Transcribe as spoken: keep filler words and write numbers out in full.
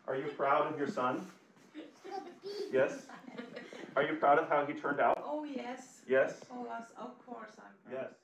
Are you proud of your son? Yes? Are you proud of how he turned out? Oh, yes. Yes? Oh, yes, of course I'm proud. Yes.